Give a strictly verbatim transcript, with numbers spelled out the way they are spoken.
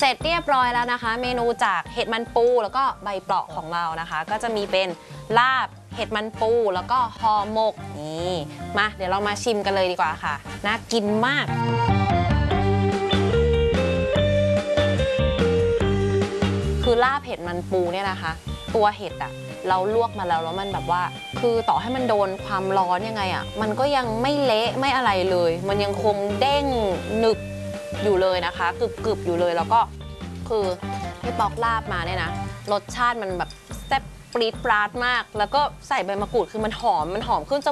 เสร็จเรียบร้อยแล้วนะคะเมนูจากเห็ดมันปูแล้วก็ใบเปราะของเรานะคะก็จะมีเป็นลาบเห็ดมันปูแล้วก็ห่อหมกนี่มาเดี๋ยวเรามาชิมกันเลยดีกว่าค่ะน่ากินมากคือลาบเห็ดมันปูเนี่ยนะคะตัวเห็ดอะเราลวกมาแล้วแล้วมันแบบว่าคือต่อให้มันโดนความร้อนยังไงอะมันก็ยังไม่เละไม่อะไรเลยมันยังคงเด้งหนึบอยู่เลยนะคะกรึบๆอยู่เลยแล้วก็คือที่ปอกลาบมาเนี่ยนะรสชาติมันแบบแซ่บปรี๊ดปราดมากแล้วก็ใส่ใบมะกรูดคือมันหอมมันหอมขึ้นจ